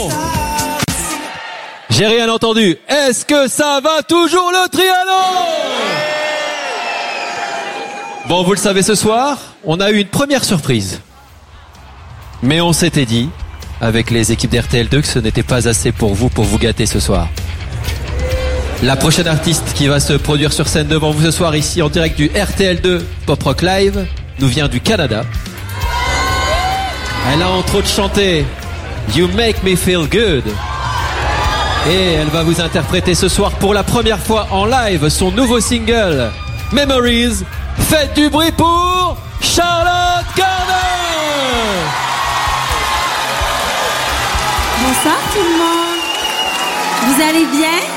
J'ai rien entendu. Est-ce que ça va toujours le Trianon? Bon, vous le savez, ce soir, on a eu une première surprise. Mais on s'était dit, avec les équipes d'RTL2, que ce n'était pas assez pour vous gâter ce soir. La prochaine artiste qui va se produire sur scène devant vous ce soir, ici en direct du RTL2 Pop Rock Live, nous vient du Canada. Elle a entre autres chanté You Make Me Feel Good. Et elle va vous interpréter ce soir pour la première fois en live son nouveau single Memories. Faites du bruit pour Charlotte Gardner. Bonsoir tout le monde. Vous allez bien?